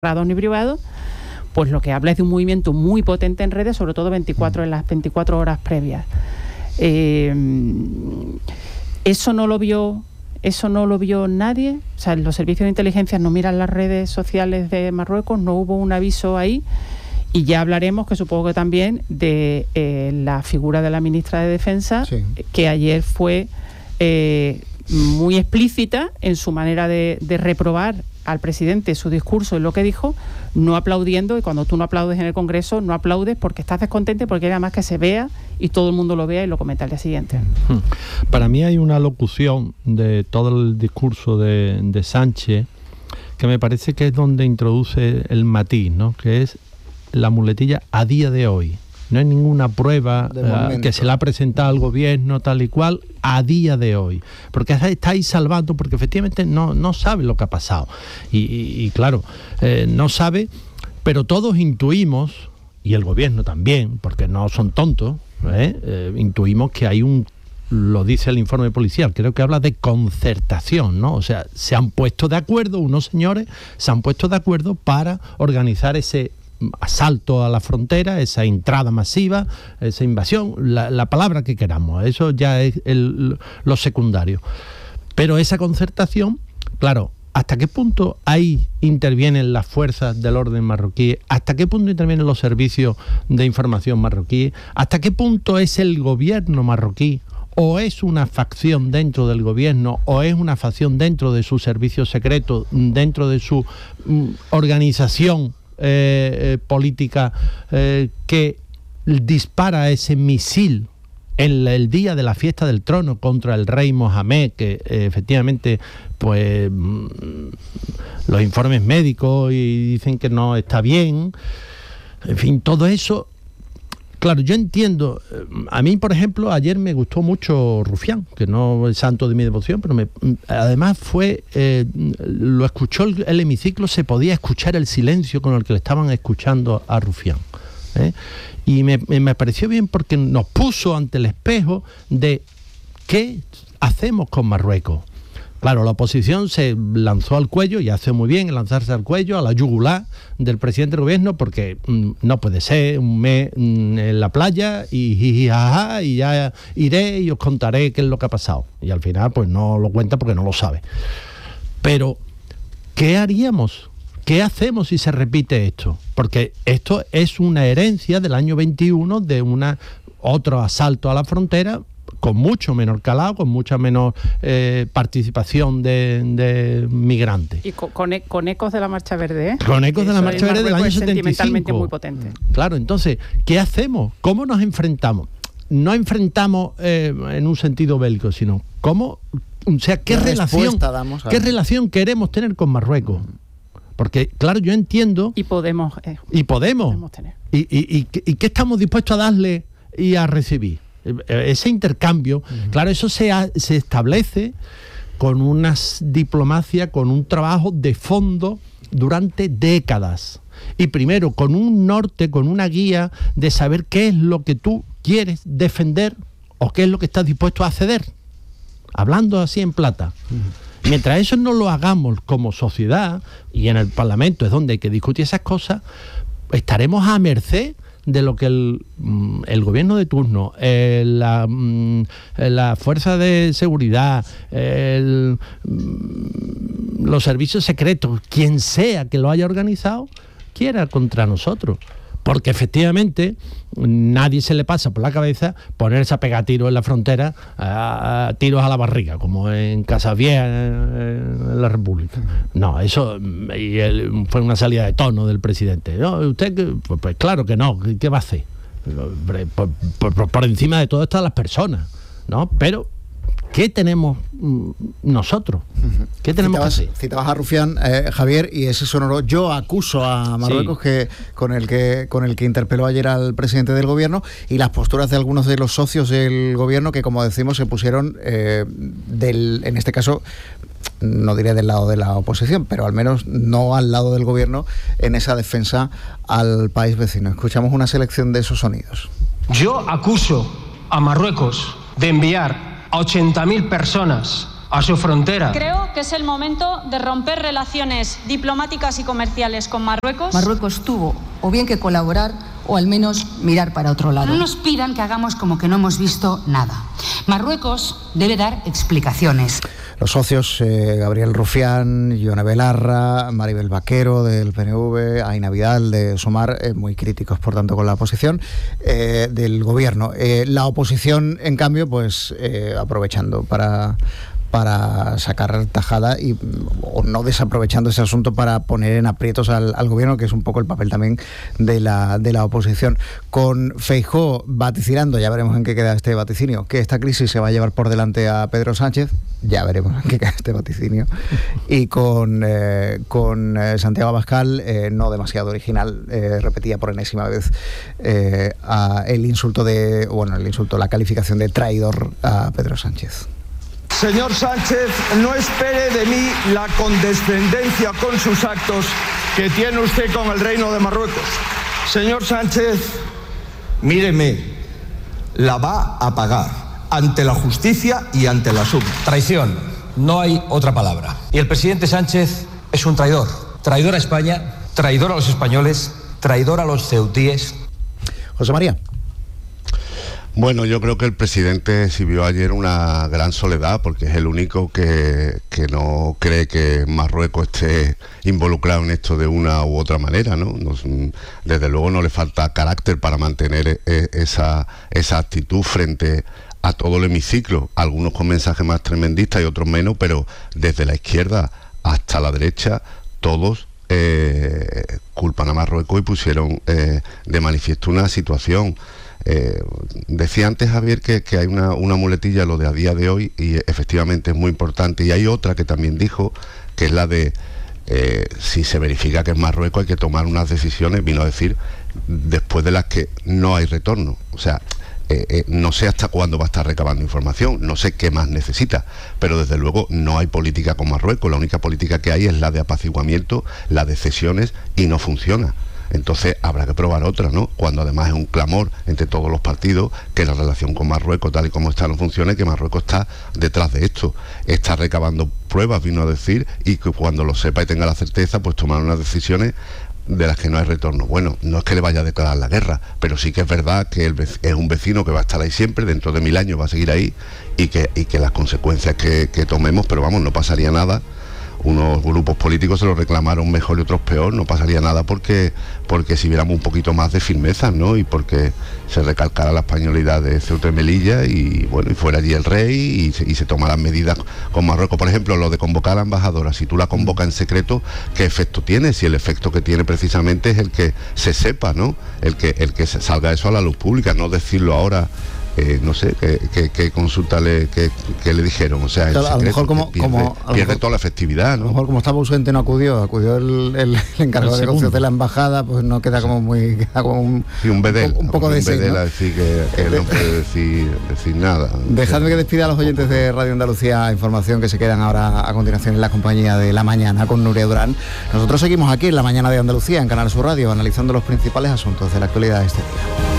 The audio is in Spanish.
ni privado, pues lo que habla es de un movimiento muy potente en redes, sobre todo en las 24 horas previas. Eso no lo vio nadie. O sea, los servicios de inteligencia no miran las redes sociales de Marruecos, no hubo un aviso ahí. Y ya hablaremos, que supongo que también, de la figura de la ministra de Defensa, sí, que ayer fue muy explícita en su manera de reprobar al presidente su discurso y lo que dijo, no aplaudiendo. Y cuando tú no aplaudes en el Congreso, no aplaudes porque estás descontente, porque era más que se vea y todo el mundo lo vea y lo comenta al día siguiente. Para mí hay una locución de todo el discurso de Sánchez que me parece que es donde introduce el matiz, ¿no? Que es la muletilla a día de hoy. No hay ninguna prueba que se le ha presentado al gobierno tal y cual a día de hoy. Porque está ahí salvando, porque efectivamente no sabe lo que ha pasado. Y claro, no sabe, pero todos intuimos, y el gobierno también, porque no son tontos, intuimos que hay lo dice el informe policial, creo que habla de concertación, ¿no? O sea, se han puesto de acuerdo, unos señores se han puesto de acuerdo para organizar ese asalto a la frontera, esa entrada masiva, esa invasión, la palabra que queramos, eso ya es lo secundario. Pero esa concertación, claro, ¿hasta qué punto ahí intervienen las fuerzas del orden marroquí? ¿Hasta qué punto intervienen los servicios de información marroquíes? ¿Hasta qué punto es el gobierno marroquí? ¿O es una facción dentro del gobierno? ¿O es una facción dentro de sus servicios secretos, dentro de su organización política que dispara ese misil en el día de la fiesta del trono contra el rey Mohamed, que efectivamente pues los informes médicos y dicen que no está bien, en fin, todo eso. Claro, yo entiendo, a mí por ejemplo ayer me gustó mucho Rufián, que no es santo de mi devoción, pero además lo escuchó el hemiciclo, se podía escuchar el silencio con el que le estaban escuchando a Rufián. Y me pareció bien porque nos puso ante el espejo de qué hacemos con Marruecos. Claro, la oposición se lanzó al cuello, y hace muy bien en lanzarse al cuello, a la yugular del presidente del gobierno, porque no puede ser un mes en la playa y jaja, y ya iré y os contaré qué es lo que ha pasado. Y al final pues no lo cuenta porque no lo sabe. Pero, ¿qué haríamos? ¿Qué hacemos si se repite esto? Porque esto es una herencia del año 21 de otro asalto a la frontera, con mucho menor calado, con mucha menor participación de migrantes. Y con ecos de la Marcha Verde, Con ecos de la Marcha Verde del año 75. Sentimentalmente muy potente. Claro, entonces, ¿qué hacemos? ¿Cómo nos enfrentamos? No enfrentamos en un sentido bélico, sino ¿cómo? O sea, ¿qué relación queremos tener con Marruecos? Porque, claro, yo entiendo... Y podemos tener. ¿Y qué estamos dispuestos a darle y a recibir? Ese intercambio, claro, eso se establece con una diplomacia, con un trabajo de fondo durante décadas. Y primero, con un norte, con una guía de saber qué es lo que tú quieres defender o qué es lo que estás dispuesto a ceder. Hablando así en plata. Mientras eso no lo hagamos como sociedad, y en el Parlamento es donde hay que discutir esas cosas, estaremos a merced de lo que el gobierno de turno, la fuerza de seguridad, los servicios secretos, quien sea que lo haya organizado, quiera contra nosotros. Porque efectivamente nadie se le pasa por la cabeza ponerse a pegar tiros en la frontera, tiros a la barriga, como en Casavieja, en la República. No, eso fue una salida de tono del presidente. No, usted, pues claro que no, ¿qué va a hacer? Por encima de todo están las personas, ¿no? Pero ¿qué tenemos nosotros? ¿Qué tenemos que hacer? Citabas a Rufián, Javier, y ese sonoro yo acuso a Marruecos, sí, con el que interpeló ayer al presidente del gobierno, y las posturas de algunos de los socios del gobierno que, como decimos, se pusieron en este caso, no diré del lado de la oposición, pero al menos no al lado del gobierno en esa defensa al país vecino. Escuchamos una selección de esos sonidos. Yo acuso a Marruecos de enviar a 80.000 personas a su frontera. Creo que es el momento de romper relaciones diplomáticas y comerciales con Marruecos. Marruecos tuvo o bien que colaborar o al menos mirar para otro lado. No nos pidan que hagamos como que no hemos visto nada. Marruecos debe dar explicaciones. Los socios, Gabriel Rufián, Ione Belarra, Maribel Vaquero del PNV, Aina Vidal de Sumar, muy críticos por tanto con la posición del gobierno. La oposición, en cambio, pues aprovechando para sacar tajada o no desaprovechando ese asunto para poner en aprietos al gobierno, que es un poco el papel también de la oposición. Con Feijóo vaticinando, ya veremos en qué queda este vaticinio, que esta crisis se va a llevar por delante a Pedro Sánchez, ya veremos en qué queda este vaticinio, y con Santiago Abascal, no demasiado original, repetía por enésima vez la calificación de traidor a Pedro Sánchez. Señor Sánchez, no espere de mí la condescendencia con sus actos que tiene usted con el Reino de Marruecos. Señor Sánchez, míreme, la va a pagar ante la justicia y ante la SUB. Traición, no hay otra palabra. Y el presidente Sánchez es un traidor. Traidor a España, traidor a los españoles, traidor a los ceutíes. José María. Bueno, yo creo que el presidente exhibió ayer una gran soledad, porque es el único que no cree que Marruecos esté involucrado en esto de una u otra manera, ¿no? Desde luego no le falta carácter para mantener esa actitud frente a todo el hemiciclo, algunos con mensajes más tremendistas y otros menos, pero desde la izquierda hasta la derecha, todos culpan a Marruecos y pusieron de manifiesto una situación. Decía antes Javier que hay una muletilla, lo de a día de hoy, y efectivamente es muy importante, y hay otra que también dijo, que es la de si se verifica que en Marruecos hay que tomar unas decisiones, vino a decir, después de las que no hay retorno. O sea, no sé hasta cuándo va a estar recabando información, no sé qué más necesita, pero desde luego no hay política con Marruecos. La única política que hay es la de apaciguamiento, la de cesiones, y no funciona. Entonces habrá que probar otra, ¿no? Cuando además es un clamor entre todos los partidos que la relación con Marruecos, tal y como está, no funciona, y que Marruecos está detrás de esto. Está recabando pruebas, vino a decir, y que cuando lo sepa y tenga la certeza, pues tomar unas decisiones de las que no hay retorno. Bueno, no es que le vaya a declarar la guerra, pero sí que es verdad que es un vecino que va a estar ahí siempre, dentro de 1000 años va a seguir ahí, y que las consecuencias que tomemos, pero vamos, no pasaría nada. Unos grupos políticos se lo reclamaron mejor y otros peor, no pasaría nada porque si viéramos un poquito más de firmeza, ¿no? Y porque se recalcara la españolidad de Ceuta y Melilla, y bueno, y fuera allí el rey y se tomaran medidas con Marruecos. Por ejemplo, lo de convocar a la embajadora, si tú la convocas en secreto, ¿qué efecto tiene? Si el efecto que tiene precisamente es el que se sepa, ¿no? El que salga eso a la luz pública, no decirlo ahora. No sé qué consulta que le dijeron, o sea, el secreto, a lo mejor pierde toda la efectividad, ¿no? A lo mejor como estaba ausente no acudió el encargado de negocios de la embajada, pues no queda como muy, queda como un bedel, un poco de bedel, ¿no? A decir que no puede decir nada. Dejadme que despida a los oyentes de Radio Andalucía Información, que se quedan ahora a continuación en la compañía de La Mañana con Nuria Durán. Nosotros seguimos aquí en La Mañana de Andalucía, en Canal Sur Radio, analizando los principales asuntos de la actualidad de este día.